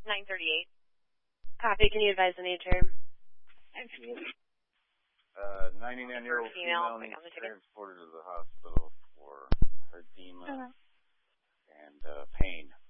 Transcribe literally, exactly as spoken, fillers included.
nine thirty-eight. Copy. Can you advise the nature? Uh, ninety-nine-year-old female needs transported to the hospital for edema uh-huh. and uh, pain.